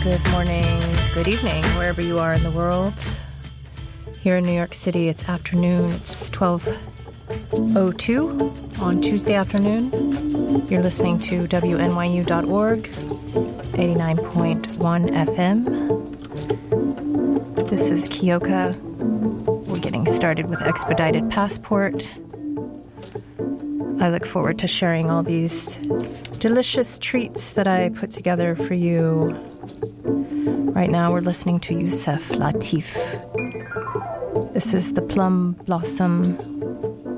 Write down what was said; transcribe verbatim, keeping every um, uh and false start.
Good morning, good evening, wherever you are in the world. Here in New York City, it's afternoon. It's twelve oh two on Tuesday afternoon. You're listening to W N Y U dot org, eighty-nine point one F M. This is Kyoka. We're getting started with Expedited Passport. I look forward to sharing all these delicious treats that I put together for you. Right now we're listening to Yusef Lateef. This is the Plum Blossom